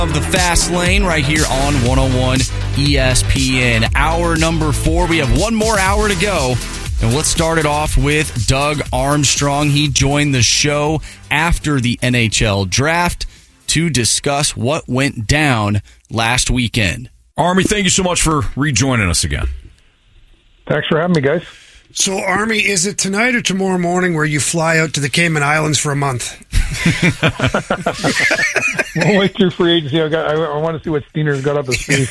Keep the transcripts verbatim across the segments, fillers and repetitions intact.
Of the Fast Lane right here on one oh one E S P N. Hour number four. We have one more hour to go. And let's start it off with Doug Armstrong. He joined the show after the N H L draft to discuss what went down last weekend. Army, thank you so much for rejoining us again. Thanks for having me, guys. So, Army, is it tonight or tomorrow morning where you fly out to the Cayman Islands for a month? We'll wait through free agency. I, got, I, I want to see what Steiner's got up his sleeve.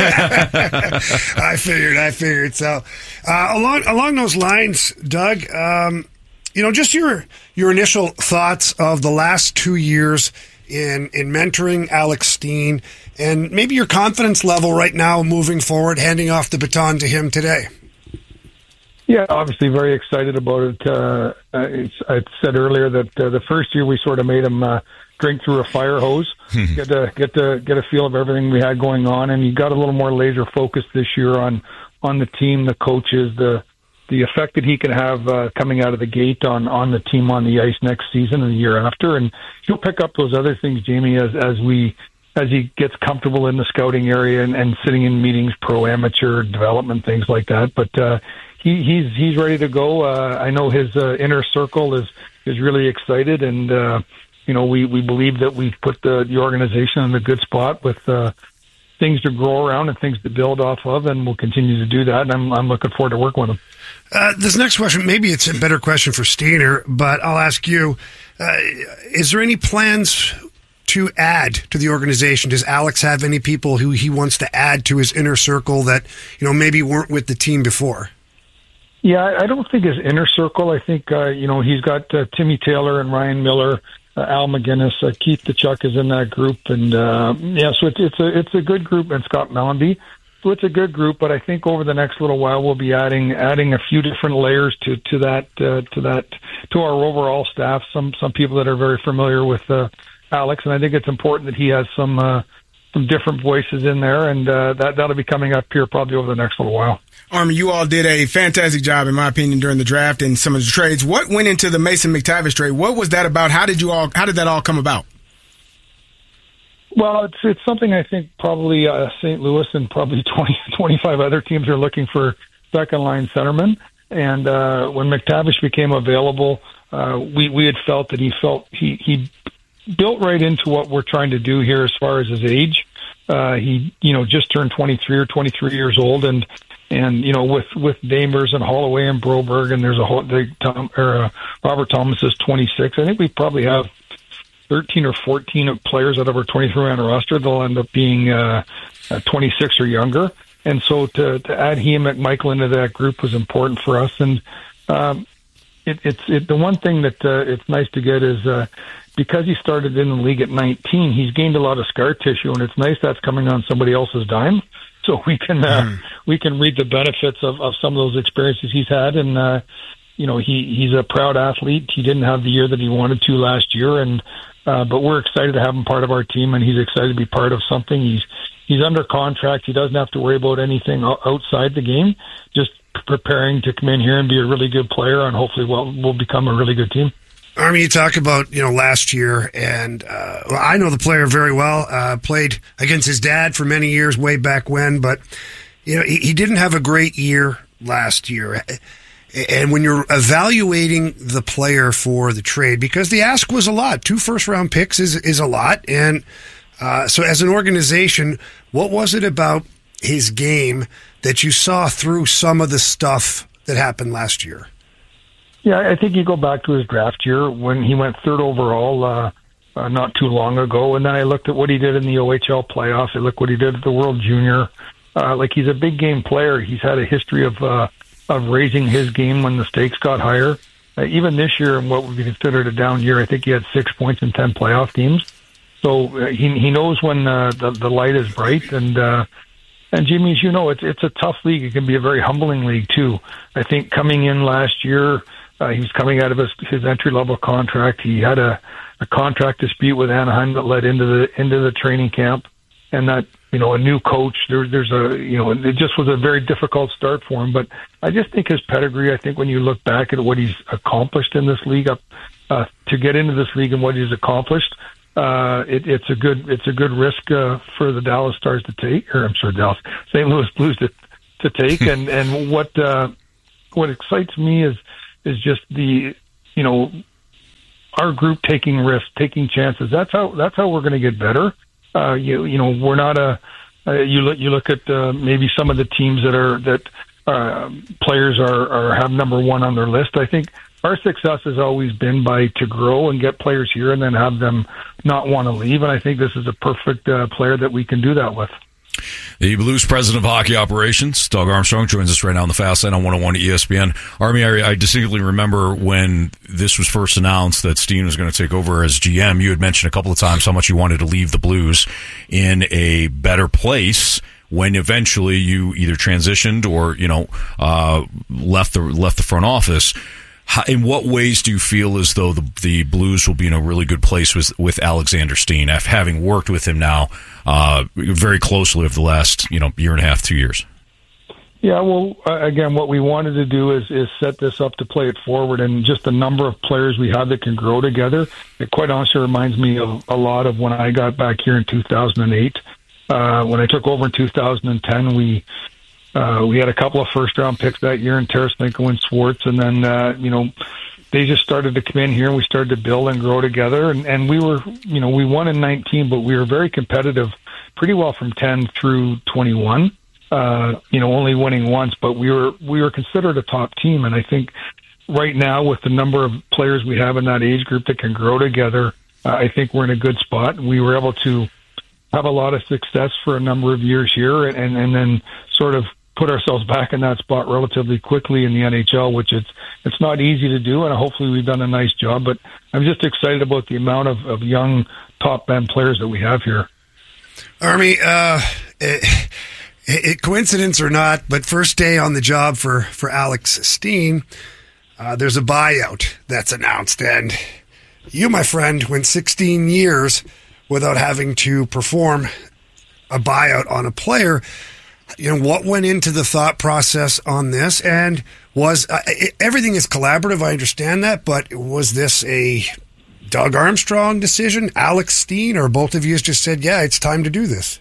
I figured, I figured. So, uh, along along those lines, Doug, um, you know, just your your initial thoughts of the last two years in in mentoring Alex Steen, and maybe your confidence level right now moving forward, handing off the baton to him today. Yeah, obviously very excited about it. Uh, it's, I said earlier that uh, the first year we sort of made him uh, drink through a fire hose, get to get to get a feel of everything we had going on, and he got a little more laser focused this year on on the team, the coaches, the the effect that he can have uh, coming out of the gate on on the team on the ice next season and the year after, and he'll pick up those other things, Jamie, as as we. as he gets comfortable in the scouting area and, and sitting in meetings, pro amateur development, things like that. But uh, he, he's he's ready to go. Uh, I know his uh, inner circle is is really excited, and uh, you know we, we believe that we've put the, the organization in a good spot with uh, things to grow around and things to build off of, and we'll continue to do that. And I'm I'm looking forward to working with him. Uh, this next question, maybe it's a better question for Steiner, but I'll ask you: uh, is there any plans to add to the organization? Does Alex have any people who he wants to add to his inner circle that, you know, maybe weren't with the team before? Yeah, I don't think his inner circle. I think, uh, you know, he's got uh, Timmy Taylor and Ryan Miller, uh, Al McGinnis, uh, Keith DeChuck is in that group. And, uh, yeah, so it's, it's a, it's a good group, and Scott Mellenby. So it's a good group, but I think over the next little while we'll be adding adding a few different layers to to that uh, to that to our overall staff. Some some people that are very familiar with uh, Alex, and I think it's important that he has some uh, some different voices in there, and uh, that that'll be coming up here probably over the next little while. Army, you all did a fantastic job, in my opinion, during the draft and some of the trades. What went into the Mason McTavish trade? What was that about? How did you all? How did that all come about? Well, it's it's something I think probably uh, Saint Louis and probably twenty, twenty-five other teams are looking for second line centermen. And uh, when McTavish became available, uh, we we had felt that he felt he he built right into what we're trying to do here as far as his age. Uh, he you know just turned twenty-three or twenty-three years old, and and you know with with Damers and Holloway and Broberg, and there's a whole they, Tom or uh, Robert Thomas is twenty-six. I think we probably have thirteen or fourteen players out of our twenty-three man roster. They'll end up being uh, uh, twenty-six or younger. And so to, to add he and McMichael into that group was important for us. And um, it, it's it, the one thing that uh, it's nice to get is uh, because he started in the league at nineteen, he's gained a lot of scar tissue, and it's nice that's coming on somebody else's dime. So we can uh, mm. we can reap the benefits of, of some of those experiences he's had. And uh, you know he he's a proud athlete. He didn't have the year that he wanted to last year, and Uh, but we're excited to have him part of our team, and he's excited to be part of something. He's he's under contract. He doesn't have to worry about anything outside the game, just preparing to come in here and be a really good player, and hopefully we'll, we'll become a really good team. Army, you talk about, you know, last year, and uh, well, I know the player very well, uh, played against his dad for many years way back when, but you know he, he didn't have a great year last year. And when you're evaluating the player for the trade, because the ask was a lot, two first-round picks is is a lot. And uh, so as an organization, what was it about his game that you saw through some of the stuff that happened last year? Yeah, I think you go back to his draft year when he went third overall uh, uh, not too long ago. And then I looked at what he did in the O H L playoffs. I looked what he did at the World Junior. Uh, like, he's a big-game player. He's had a history of uh, – of raising his game when the stakes got higher. Uh, even this year, in what would be considered a down year, I think he had six points in ten playoff games. So uh, he he knows when uh, the the light is bright. And uh, and Jimmy, as you know, it's it's a tough league. It can be a very humbling league too. I think coming in last year, uh, he was coming out of his his entry level contract. He had a, a contract dispute with Anaheim that led into the into the training camp, and that. You know, a new coach, there, there's a, you know, it just was a very difficult start for him. But I just think his pedigree, I think when you look back at what he's accomplished in this league, up uh, to get into this league and what he's accomplished, uh, it, it's a good it's a good risk uh, for the Dallas Stars to take, or I'm sorry, Dallas Saint Louis Blues to to take. and and what uh, what excites me is is just the you know our group taking risks, taking chances. That's how that's how we're going to get better. Uh, you you know we're not a uh, you look you look at uh, maybe some of the teams that are that uh, players are, are have number one on their list. I think our success has always been by to grow and get players here and then have them not want to leave. And I think this is a perfect uh, player that we can do that with. The Blues president of hockey operations, Doug Armstrong, joins us right now on the Fast Line on one oh one E S P N. Army, I, I distinctly remember when this was first announced that Steen was going to take over as G M. You had mentioned a couple of times how much you wanted to leave the Blues in a better place when eventually you either transitioned or, you know, uh, left the left the front office. How, in what ways do you feel as though the, the Blues will be in a really good place with, with Alexander Steen, after having worked with him now uh, very closely over the last you know year and a half, two years? Yeah, well, uh, again, what we wanted to do is, is set this up to play it forward, and just the number of players we have that can grow together. It quite honestly reminds me of a lot of when I got back here in two thousand eight. Uh, when I took over in two thousand ten, we Uh, we had a couple of first-round picks that year in Tarasenko and Schwartz, and then, uh, you know, they just started to come in here, and we started to build and grow together. And, and we were, you know, we won in nineteen, but we were very competitive pretty well from ten through twenty-one, uh, you know, only winning once. But we were we were considered a top team, and I think right now with the number of players we have in that age group that can grow together, uh, I think we're in a good spot. We were able to have a lot of success for a number of years here, and, and, and then sort of put ourselves back in that spot relatively quickly in the N H L, which it's it's not easy to do, and hopefully we've done a nice job. But I'm just excited about the amount of, of young top-end players that we have here. Army, uh, it, it, coincidence or not, but first day on the job for, for Alex Steen, uh, there's a buyout that's announced, and you, my friend, went sixteen years without having to perform a buyout on a player. You know, what went into the thought process on this? And was uh, it, everything is collaborative, I understand that, but was this a Doug Armstrong decision, Alex Steen, or both of you just said, yeah, it's time to do this?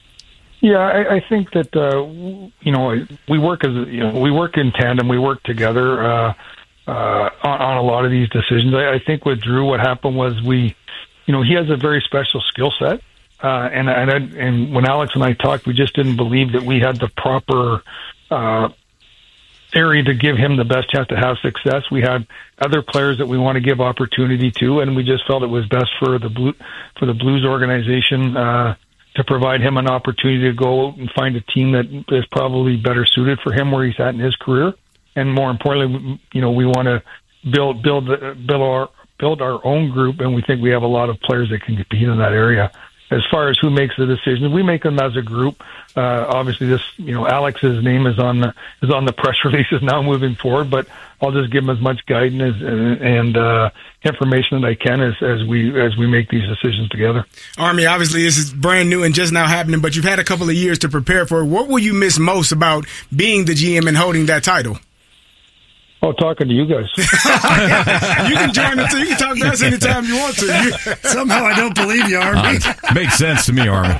Yeah, I, I think that, uh, you know, we work as, you know, we work in tandem, we work together uh, uh, on, on a lot of these decisions. I, I think with Drew, what happened was we, you know, he has a very special skill set. Uh, and and I, and when Alex and I talked, we just didn't believe that we had the proper uh, area to give him the best chance to have success. We had other players that we want to give opportunity to, and we just felt it was best for the Blue, for the Blues organization uh, to provide him an opportunity to go out and find a team that is probably better suited for him where he's at in his career. And more importantly, you know, we want to build build build our build our own group, and we think we have a lot of players that can compete in that area. As far as who makes the decisions, we make them as a group. Uh, obviously, this, you know, Alex's name is on the is on the press releases now moving forward. But I'll just give him as much guidance and, and uh, information that I can as, as we as we make these decisions together. Army, obviously, this is brand new and just now happening, but you've had a couple of years to prepare for it. What will you miss most about being the G M and holding that title? Oh, talking to you guys. You can join us. You can talk to us anytime you want to. You, somehow I don't believe you, Army. Uh, makes sense to me, Army.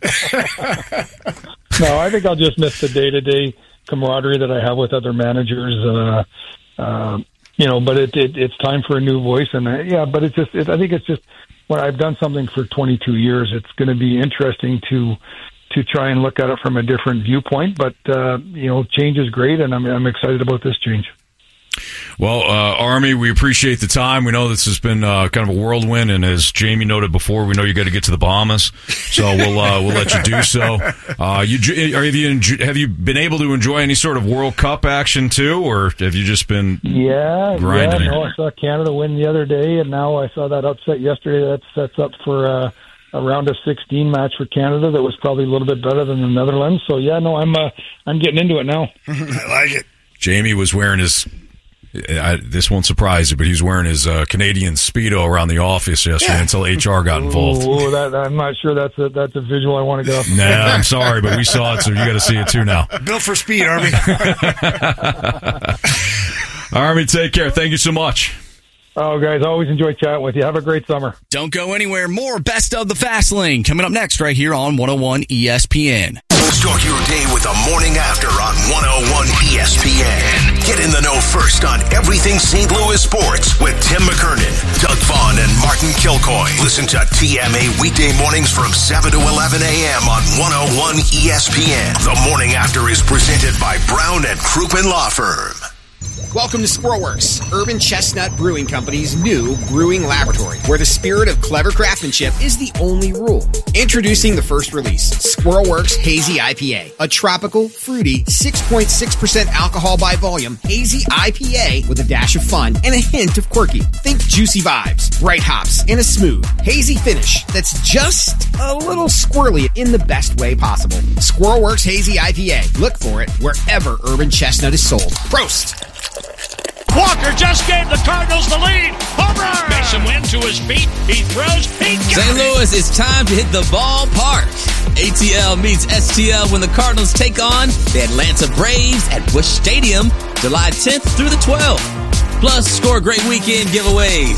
No, I think I'll just miss the day-to-day camaraderie that I have with other managers. Uh, uh, you know, but it, it, it's time for a new voice, and uh, yeah, but it's just. It, I think it's just when I've done something for twenty-two years, it's going to be interesting to. to try and look at it from a different viewpoint. But, uh, you know, change is great, and I'm, I'm excited about this change. Well, uh, Army, we appreciate the time. We know this has been uh, kind of a whirlwind, and as Jamie noted before, we know you got to get to the Bahamas, so we'll uh, we'll let you do so. Uh, you are you have you been able to enjoy any sort of World Cup action too, or have you just been yeah grinding? Yeah, no, I saw Canada win the other day, and now I saw that upset yesterday. That sets up for uh, a round of sixteen match for Canada that was probably a little bit better than the Netherlands. So yeah, no, I'm uh, I'm getting into it now. I like it. Jamie was wearing his. I, this won't surprise you, but he was wearing his uh, Canadian Speedo around the office yesterday yeah. until H R got involved. Ooh, that, I'm not sure that's a that's a visual I want to get off. Nah, I'm sorry, but we saw it, so you got to see it too now. Built for speed, Army. Army, take care. Thank you so much. Oh, guys, always enjoy chatting with you. Have a great summer. Don't go anywhere. More Best of the Fast Lane coming up next right here on one oh one E S P N. Start your day with the morning after on one oh one E S P N. Get in the know first on everything Saint Louis sports with Tim McKernan, Doug Vaughn, and Martin Kilcoy. Listen to T M A weekday mornings from seven to eleven a.m. on one oh one E S P N. The morning after is presented by Brown and Crouppen Law Firm. Welcome to Squirrelworks, Urban Chestnut Brewing Company's new brewing laboratory, where the spirit of clever craftsmanship is the only rule. Introducing the first release, Squirrelworks Hazy I P A, a tropical, fruity, six point six percent alcohol by volume hazy I P A with a dash of fun and a hint of quirky. Think juicy vibes, bright hops, and a smooth, hazy finish that's just a little squirrely in the best way possible. Squirrelworks Hazy I P A. Look for it wherever Urban Chestnut is sold. Prost! Walker just gave the Cardinals the lead. Home run! Mason Wynn to his feet. He throws. He got Saint Louis, it's time to hit the ballpark. A T L meets S T L when the Cardinals take on the Atlanta Braves at Busch Stadium, July tenth through the twelfth. Plus, score great weekend giveaways.